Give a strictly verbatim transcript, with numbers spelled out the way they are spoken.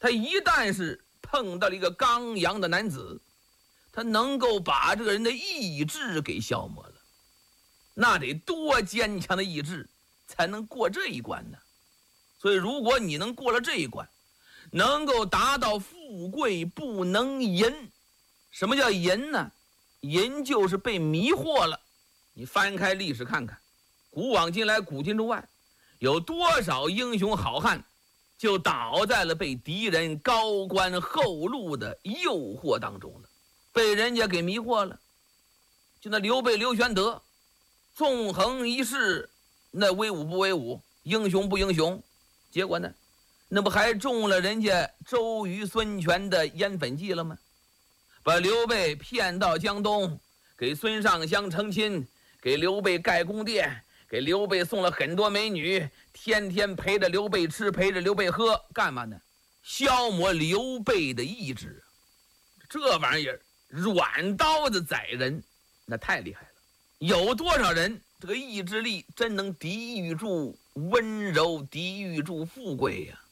他一旦是碰到了一个刚阳的男子，他能够把这个人的意志给消磨了，那得多坚强的意志才能过这一关呢？所以如果你能过了这一关，能够达到富贵不能淫。什么叫淫呢？淫就是被迷惑了。你翻开历史看看，古往今来，古今中外，有多少英雄好汉就倒在了被敌人高官厚禄的诱惑当中了，被人家给迷惑了。就那刘备刘玄德，纵横一世，那威武不威武，英雄不英雄，结果呢，那不还中了人家周瑜孙权的烟粉计了吗？把刘备骗到江东，给孙尚香成亲，给刘备盖宫殿，给刘备送了很多美女，天天陪着刘备吃，陪着刘备喝，干嘛呢？消磨刘备的意志。这玩意儿软刀子宰人，那太厉害了。有多少人这个意志力真能抵御住温柔，抵御住富贵呀？